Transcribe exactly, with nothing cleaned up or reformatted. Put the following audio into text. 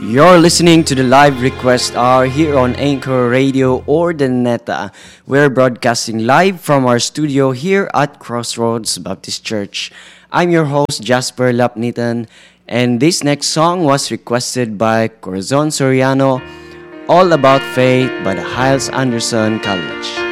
You're listening to the live request hour here on Anchor Radio or the Neta. We're broadcasting live from our studio here at Crossroads Baptist Church. I'm your host, Jasper Lapnitan, and this next song was requested by Corazon Soriano, All About Faith by the Hiles Anderson College.